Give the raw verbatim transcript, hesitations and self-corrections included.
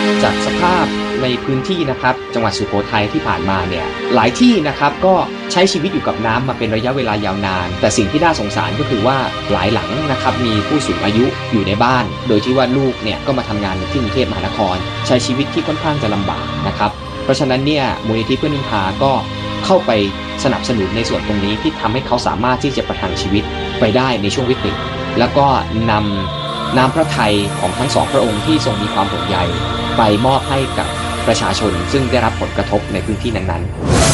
จากสภาพในพื้นที่นะครับจังหวัดสุโขทัยที่ผ่านมาเนี่ยหลายที่นะครับก็ใช้ชีวิตอยู่กับน้ำมาเป็นระยะเวลายาวนานแต่สิ่งที่น่าสงสารก็คือว่าหลายหลังนะครับมีผู้สูงอายุอยู่ในบ้านโดยที่ว่าลูกเนี่ยก็มาทำงานที่กรุงเทพมหานครใช้ชีวิตที่ค่อนข้างจะลำบากนะครับเพราะฉะนั้นเนี่ยมูลนิธิเพื่อนพึ่งพาก็เข้าไปสนับสนุนในส่วนตรงนี้ที่ทำให้เขาสามารถที่จะประทังชีวิตไปได้ในช่วงวิกฤตแล้วก็นำน้ำพระทัยของทั้งสองพระองค์ที่ทรงมีความห่วงใยไปมอบให้กับประชาชนซึ่งได้รับผลกระทบในพื้นที่นั้นๆ